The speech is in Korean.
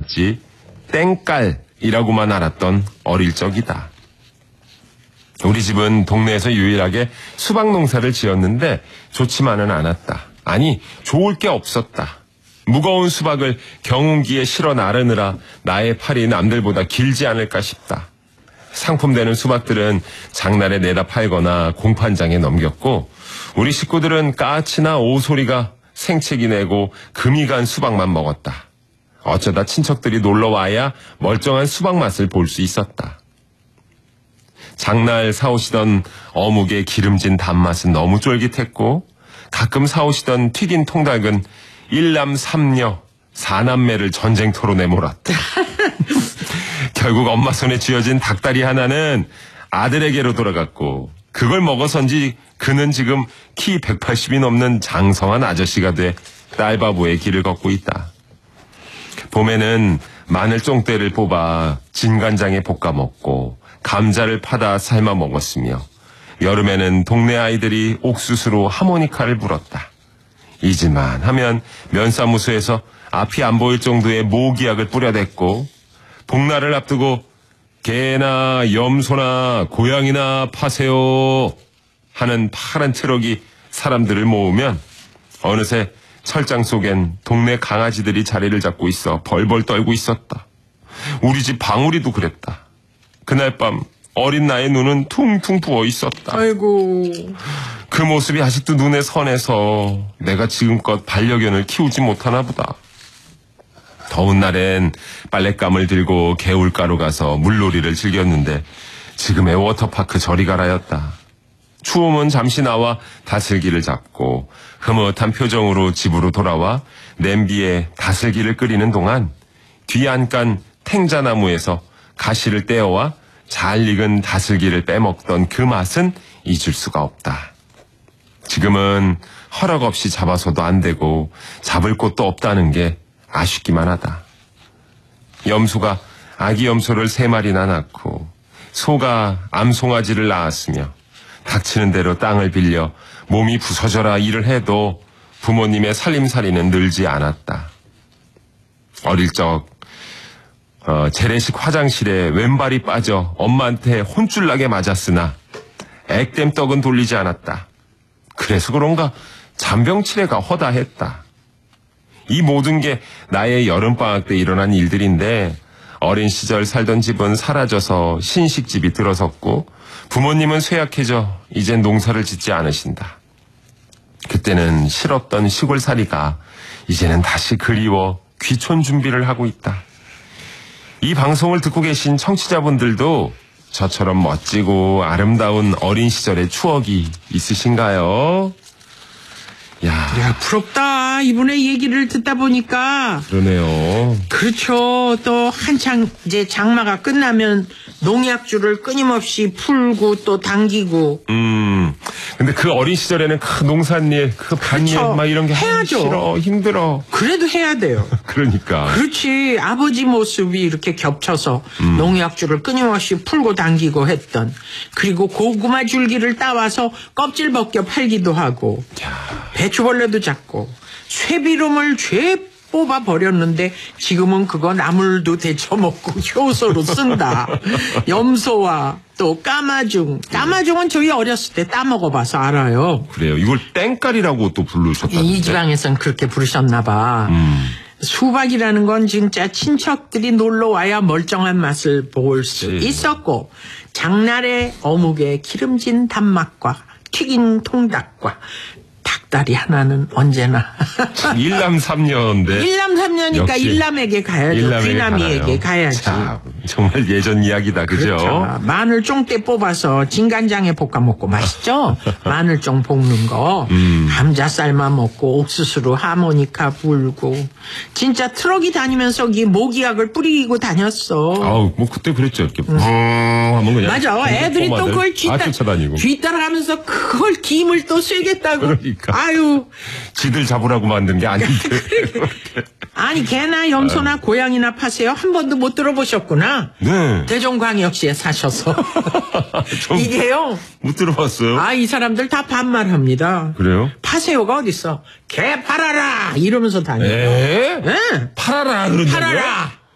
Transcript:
알았지 땡깔이라고만 알았던 어릴 적이다. 우리 집은 동네에서 유일하게 수박 농사를 지었는데 좋지만은 않았다. 아니, 좋을 게 없었다. 무거운 수박을 경운기에 실어 나르느라 나의 팔이 남들보다 길지 않을까 싶다. 상품되는 수박들은 장날에 내다 팔거나 공판장에 넘겼고 우리 식구들은 까치나 오소리가 생채기 내고 금이 간 수박만 먹었다. 어쩌다 친척들이 놀러와야 멀쩡한 수박 맛을 볼 수 있었다. 장날 사오시던 어묵의 기름진 단맛은 너무 쫄깃했고 가끔 사오시던 튀긴 통닭은 일남 삼녀 사남매를 전쟁터로 내몰았다. 결국 엄마 손에 쥐어진 닭다리 하나는 아들에게로 돌아갔고 그걸 먹어서인지 그는 지금 키 180이 넘는 장성한 아저씨가 돼 딸바보의 길을 걷고 있다. 봄에는 마늘 쫑대를 뽑아 진간장에 볶아 먹고 감자를 파다 삶아 먹었으며 여름에는 동네 아이들이 옥수수로 하모니카를 불었다. 잊을만 하면 면사무소에서 앞이 안 보일 정도의 모기약을 뿌려댔고 복날을 앞두고 개나 염소나 고양이나 파세요 하는 파란 트럭이 사람들을 모으면 어느새 철장 속엔 동네 강아지들이 자리를 잡고 있어 벌벌 떨고 있었다. 우리 집 방울이도 그랬다. 그날 밤 어린 나의 눈은 퉁퉁 부어 있었다. 아이고. 그 모습이 아직도 눈에 선해서 내가 지금껏 반려견을 키우지 못하나 보다. 더운 날엔 빨랫감을 들고 개울가로 가서 물놀이를 즐겼는데 지금의 워터파크 저리 가라였다. 추우면 잠시 나와 다슬기를 잡고 흐뭇한 표정으로 집으로 돌아와 냄비에 다슬기를 끓이는 동안 뒤 안간 탱자나무에서 가시를 떼어와 잘 익은 다슬기를 빼먹던 그 맛은 잊을 수가 없다. 지금은 허락 없이 잡아서도 안 되고 잡을 곳도 없다는 게 아쉽기만 하다. 염소가 아기 염소를 3마리나 낳고 소가 암송아지를 낳았으며 닥치는 대로 땅을 빌려 몸이 부서져라 일을 해도 부모님의 살림살이는 늘지 않았다. 어릴 적 재래식 화장실에 왼발이 빠져 엄마한테 혼쭐나게 맞았으나 액땜 떡은 돌리지 않았다. 그래서 그런가 잔병치레가 허다했다. 이 모든 게 나의 여름방학 때 일어난 일들인데 어린 시절 살던 집은 사라져서 신식집이 들어섰고 부모님은 쇠약해져 이젠 농사를 짓지 않으신다. 그때는 싫었던 시골살이가 이제는 다시 그리워 귀촌 준비를 하고 있다. 이 방송을 듣고 계신 청취자분들도 저처럼 멋지고 아름다운 어린 시절의 추억이 있으신가요? 야, 부럽다. 이분의 얘기를 듣다 보니까. 그러네요. 그렇죠. 또 한창 이제 장마가 끝나면 농약주를 끊임없이 풀고 또 당기고. 근데 그 어린 시절에는 그 농산일, 그 밭일 그렇죠. 막 이런 게 해야죠. 싫어, 힘들어. 그래도 해야 돼요. 그러니까. 그렇지. 아버지 모습이 이렇게 겹쳐서 농약주를 끊임없이 풀고 당기고 했던. 그리고 고구마 줄기를 따와서 껍질 벗겨 팔기도 하고. 배추벌레도 잡고. 쇠비름을 죄 뽑아 버렸는데 지금은 그거 나물도 데쳐먹고 효소로 쓴다. 염소와 또 까마중. 까마중은 저희 어렸을 때 따먹어봐서 알아요. 그래요. 이걸 땡깔이라고 또 부르셨다는데. 이 지방에선 그렇게 부르셨나 봐. 수박이라는 건 진짜 친척들이 놀러와야 멀쩡한 맛을 볼 수 있었고 장날에 어묵의 기름진 단맛과 튀긴 통닭과 닭다리 하나는 언제나 일남삼녀인데. 일남삼녀니까 일남에게 가야죠. 귀남이에게 가야지. 자, 정말 예전 이야기다, 그죠? 그렇죠. 마늘 쫑대 뽑아서 진간장에 볶아 먹고 맛있죠. 마늘쫑 볶는 거. 감자 삶아 먹고 옥수수로 하모니카 불고. 진짜 트럭이 다니면서 이 모기약을 뿌리고 다녔어. 아우, 뭐 그때 그랬죠. 이렇게 하면 그냥. 맞아. 애들이 또 그걸 쫓아다니고. 뒤따라가면서 그걸 김을 또 쐬겠다고. 그러니까. 아유. 지들 잡으라고 만든 게 아닌데. 아니 개나 염소나 고양이나 파세요? 한 번도 못 들어보셨구나. 네. 대종광역시에 사셔서. 이게요. 못 들어봤어요. 아, 이 사람들 다 반말합니다. 그래요? 파세요가 어딨어. 개 팔아라 이러면서 다녀요. 에? 네. 팔아라 그런다고요? 팔아라.